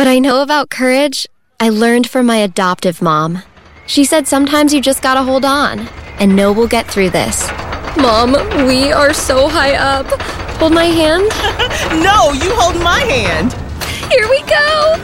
What I know about courage, I learned from my adoptive mom. She said sometimes you just gotta hold on and know we'll get through this. Mom, we are so high up. Hold my hand. No, you hold my hand. Here we go.